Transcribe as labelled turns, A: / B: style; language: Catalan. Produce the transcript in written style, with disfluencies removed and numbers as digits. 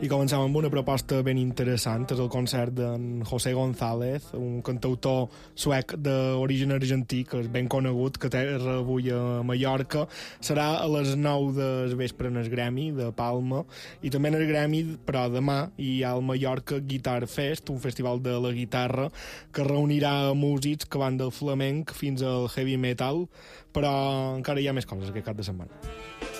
A: I comencem amb una proposta ben interessant, és el concert d'en José González, un cantautor suec d'origen argentí, que és ben conegut, que té avui a Mallorca. Serà a les 9 del vespre en el Gremi de Palma, i també en el Gremi, però demà, hi ha el Mallorca Guitar Fest, un festival de la guitarra que reunirà músics que van del flamenc fins al heavy metal, però encara hi ha més coses aquest cap de setmana.